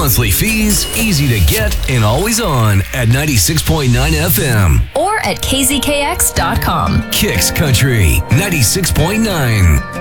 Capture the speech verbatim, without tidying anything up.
monthly fees, easy to get, and always on at ninety-six point nine F M. Or at K Z K X dot com. Kicks Country ninety-six point nine.